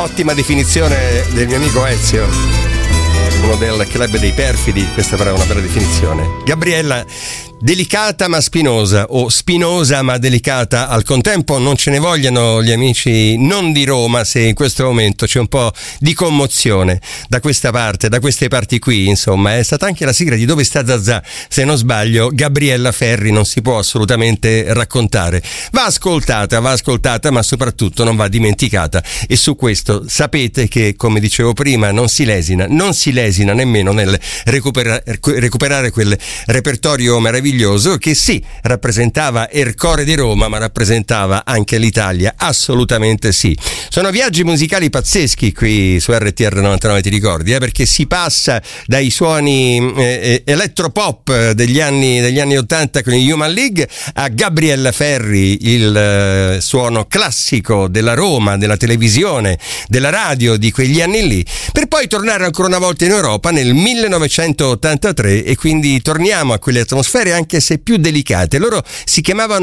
Ottima definizione del mio amico Ezio, uno del club dei perfidi. Questa sarà una bella definizione. Gabriella, delicata ma spinosa, o spinosa ma delicata al contempo. Non ce ne vogliano gli amici non di Roma se in questo momento c'è un po' di commozione da questa parte, da queste parti qui. Insomma, è stata anche la sigla di Dove sta Zazà, se non sbaglio. Gabriella Ferri non si può assolutamente raccontare. Va ascoltata, ma soprattutto non va dimenticata, e su questo sapete che, come dicevo prima, non si lesina nemmeno nel recuperare quel repertorio meraviglioso che sì, rappresentava Ercore di Roma, ma rappresentava anche l'Italia, assolutamente sì. Sono viaggi musicali pazzeschi qui su RTR 99, ti ricordi? Perché si passa dai suoni elettropop degli anni 80 con i Human League a Gabriella Ferri, il suono classico della Roma, della televisione, della radio di quegli anni lì, per poi tornare ancora una volta in Europa nel 1983, e quindi torniamo a quelle atmosfere anche se più delicate. Loro si chiamavano